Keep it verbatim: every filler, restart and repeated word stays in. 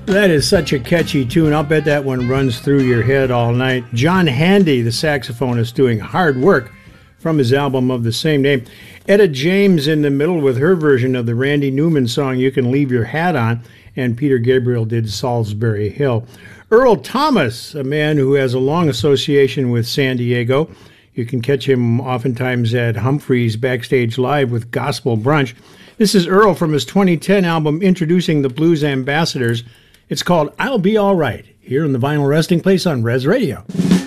That is such a catchy tune. I'll bet that one runs through your head all night. John Handy, the saxophonist, doing Hard Work from his album of the same name. Etta James in the middle with her version of the Randy Newman song, You Can Leave Your Hat On, and Peter Gabriel did Salisbury Hill. Earl Thomas, a man who has a long association with San Diego. You can catch him oftentimes at Humphreys Backstage Live with Gospel Brunch. This is Earl from his twenty ten album Introducing the Blues Ambassadors. It's called I'll Be All Right, here in the Vinyl Resting Place on Res Radio.